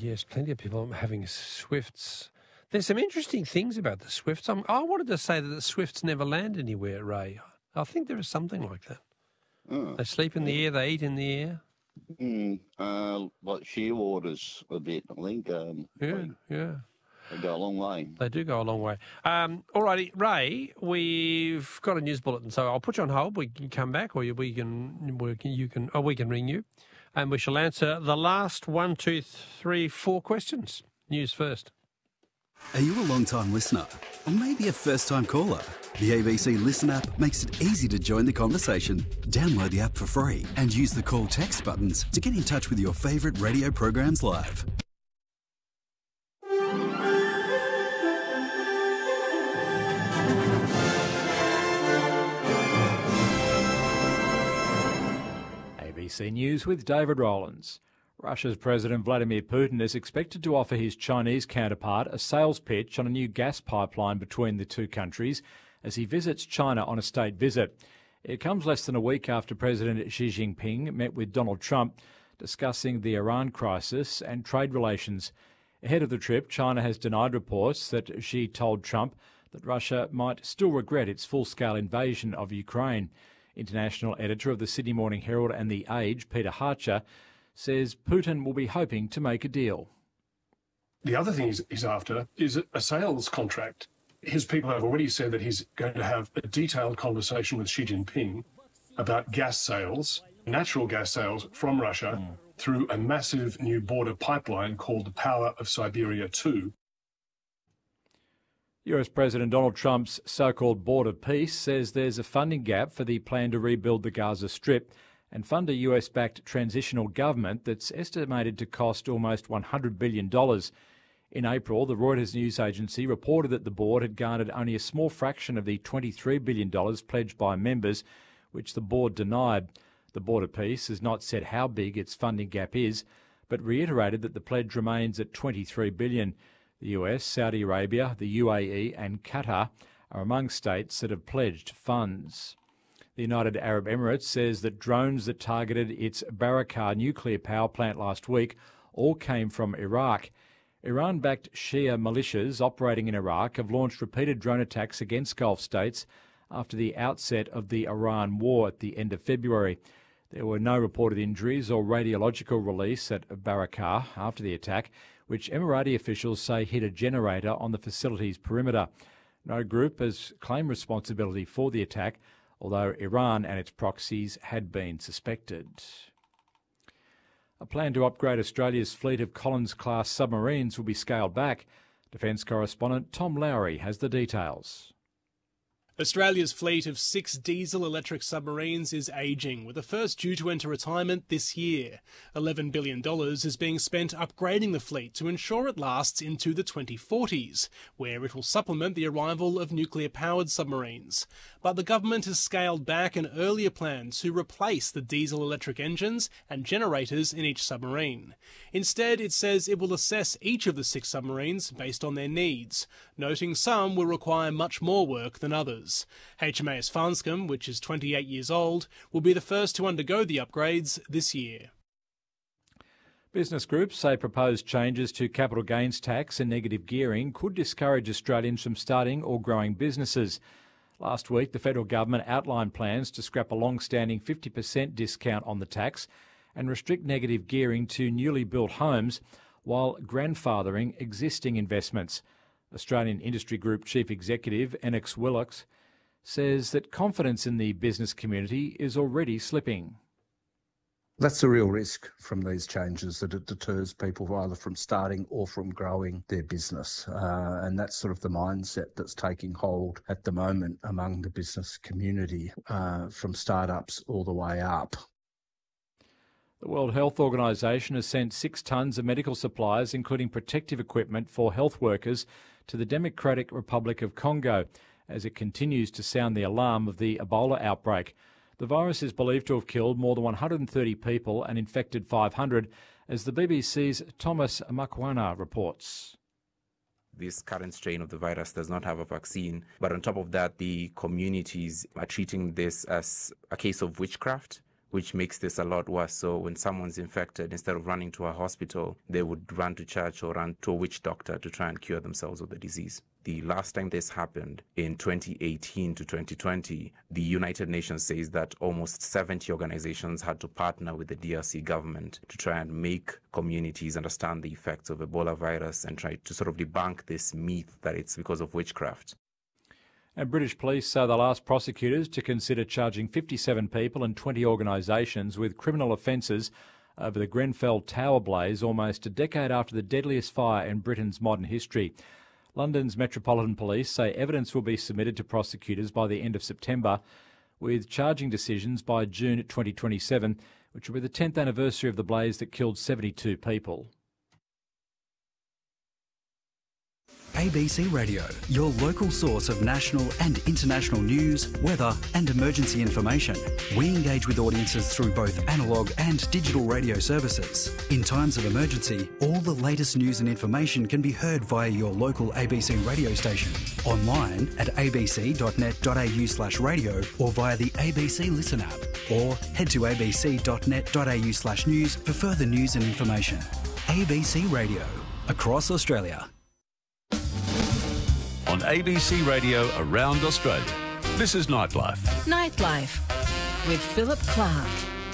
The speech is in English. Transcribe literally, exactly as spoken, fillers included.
yes, plenty of people having Swifts. There's some interesting things about the Swifts. I'm, I wanted to say that the Swifts never land anywhere, Ray. I think there is something like that. Oh, They sleep in yeah. the air, they eat in the air. Mm, uh, like shearwaters a bit, I think. Um, Yeah, they, yeah. they go a long way. They do go a long way. Um, all righty, Ray, we've got a news bulletin, so I'll put you on hold. We can come back, or we can, we can, you can, or we can ring you, and we shall answer the last one, two, three, four questions. News first. Are you a long-time listener? Or maybe a first-time caller? The A B C Listen app makes it easy to join the conversation. Download the app for free and use the call text buttons to get in touch with your favourite radio programs live. A B C News with David Rowlands. Russia's President Vladimir Putin is expected to offer his Chinese counterpart a sales pitch on a new gas pipeline between the two countries as he visits China on a state visit. It comes less than a week after President Xi Jinping met with Donald Trump discussing the Iran crisis and trade relations. Ahead of the trip, China has denied reports that Xi told Trump that Russia might still regret its full-scale invasion of Ukraine. International editor of the Sydney Morning Herald and The Age, Peter Harcher, says Putin will be hoping to make a deal. The other thing he's, he's after is a sales contract. His people have already said that he's going to have a detailed conversation with Xi Jinping about gas sales, natural gas sales from Russia mm. through a massive new border pipeline called the Power of Siberia two. U S President Donald Trump's so-called border peace says there's a funding gap for the plan to rebuild the Gaza Strip and fund a U S-backed transitional government that's estimated to cost almost one hundred billion dollars. In April, the Reuters news agency reported that the board had garnered only a small fraction of the twenty-three billion dollars pledged by members, which the board denied. The border peace has not said how big its funding gap is, but reiterated that the pledge remains at twenty-three billion dollars. The U S, Saudi Arabia, the U A E and Qatar are among states that have pledged funds. The United Arab Emirates says that drones that targeted its Barakah nuclear power plant last week all came from Iraq. Iran-backed Shia militias operating in Iraq have launched repeated drone attacks against Gulf states after the outset of the Iran war at the end of February. There were no reported injuries or radiological release at Barakah after the attack, which Emirati officials say hit a generator on the facility's perimeter. No group has claimed responsibility for the attack, although Iran and its proxies had been suspected. A plan to upgrade Australia's fleet of Collins-class submarines will be scaled back. Defence correspondent Tom Lowry has the details. Australia's fleet of six diesel-electric submarines is ageing, with the first due to enter retirement this year. eleven billion dollars is being spent upgrading the fleet to ensure it lasts into the twenty forties, where it will supplement the arrival of nuclear-powered submarines. But the government has scaled back an earlier plan to replace the diesel-electric engines and generators in each submarine. Instead, it says it will assess each of the six submarines based on their needs, noting some will require much more work than others. H M A S Farnscombe, which is twenty-eight years old, will be the first to undergo the upgrades this year. Business groups say proposed changes to capital gains tax and negative gearing could discourage Australians from starting or growing businesses. Last week, the federal government outlined plans to scrap a long-standing fifty percent discount on the tax and restrict negative gearing to newly built homes while grandfathering existing investments. Australian Industry Group Chief Executive Enoch Willox says that confidence in the business community is already slipping. That's the real risk from these changes, that it deters people either from starting or from growing their business. Uh, and that's sort of the mindset that's taking hold at the moment among the business community, uh, from startups all the way up. The World Health Organisation has sent six tonnes of medical supplies, including protective equipment for health workers, to the Democratic Republic of Congo as it continues to sound the alarm of the Ebola outbreak. The virus is believed to have killed more than one hundred thirty people and infected five hundred, as the B B C's Thomas Makwana reports. This current strain of the virus does not have a vaccine, but on top of that, the communities are treating this as a case of witchcraft, which makes this a lot worse. So when someone's infected, instead of running to a hospital, they would run to church or run to a witch doctor to try and cure themselves of the disease. The last time this happened, in twenty eighteen to twenty twenty, the United Nations says that almost seventy organizations had to partner with the D R C government to try and make communities understand the effects of Ebola virus and try to sort of debunk this myth that it's because of witchcraft. And British police say they'll ask prosecutors to consider charging fifty-seven people and twenty organisations with criminal offences over the Grenfell Tower blaze almost a decade after the deadliest fire in Britain's modern history. London's Metropolitan Police say evidence will be submitted to prosecutors by the end of September, with charging decisions by June twenty twenty-seven, which will be the tenth anniversary of the blaze that killed seventy-two people. A B C Radio, your local source of national and international news, weather and emergency information. We engage with audiences through both analogue and digital radio services. In times of emergency, all the latest news and information can be heard via your local A B C radio station, online at abc.net.au slash radio or via the A B C Listen app, or head to abc.net.au slash news for further news and information. A B C Radio, across Australia. On A B C Radio around Australia. This is Nightlife. Nightlife with Philip Clark.